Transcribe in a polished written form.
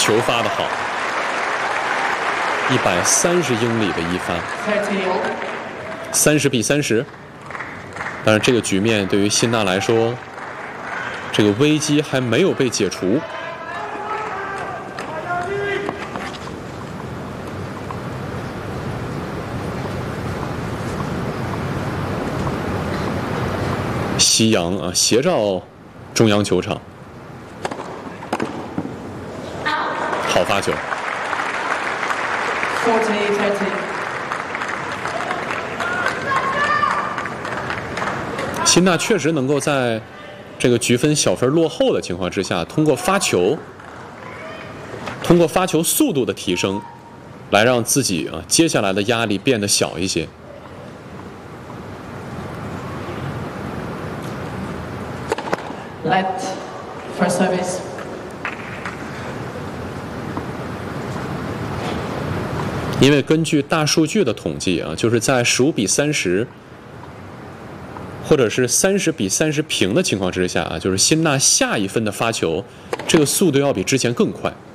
球发得好，130英里的一发，30比30。但是这个局面对于辛纳来说，这个危机还没有被解除。西洋啊，斜照中央球场，好发球。辛纳确实能够在这个局分小分落后的情况之下，通过发球速度的提升，来让自己啊接下来的压力变得小一些。 Let first service. 因为根据大数据的统计啊，就是在15比30，或者是30比30平的情况之下啊，就是辛纳下一分的发球，这个速度要比之前更快。